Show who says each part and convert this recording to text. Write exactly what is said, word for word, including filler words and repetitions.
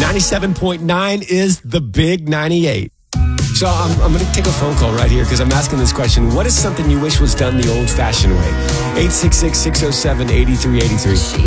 Speaker 1: ninety-seven point nine is the big ninety-eight. So I'm, I'm going to take a phone call right here because I'm asking this question. What is something you wish was done the old-fashioned way? eight six six, six oh seven, eight three eight three.